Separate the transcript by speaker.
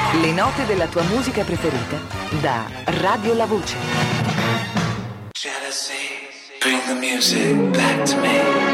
Speaker 1: Le note della tua musica preferita da Radio La Voce.
Speaker 2: Jealousy, bring the music back to me.